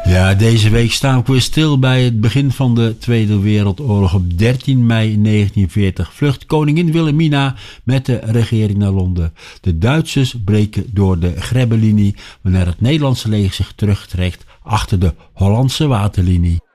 Ja, deze week staan we weer stil bij het begin van de Tweede Wereldoorlog. Op 13 mei 1940 vlucht koningin Wilhelmina met de regering naar Londen. De Duitsers breken door de Grebbelinie, wanneer het Nederlandse leger zich terugtrekt achter de Hollandse waterlinie.